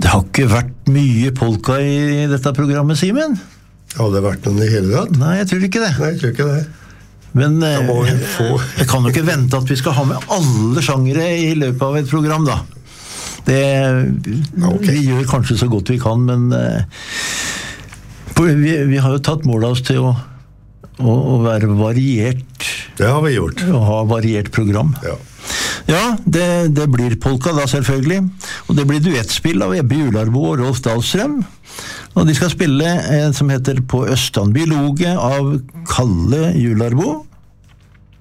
Det har ikke vært mye polka i dette programmet, Simen. Har det vært noen i hele tatt? Nei, jeg tror ikke det. Nei, jeg tror ikke det. Men jeg kan jo ikke vente at vi skal ha med alle sjangere i løpet av et program, da. Vi gjør kanskje så godt vi kan, men vi har jo tatt mål av oss til å være variert. Det har vi gjort. Å ha variert program. Ja, det blir polka da selvfølgelig, og det blir duettspill av Ebbe Jularbo og Rolf Dahlstrøm, og de skal spille en som heter På Østanby Loge av Kalle Jularbo,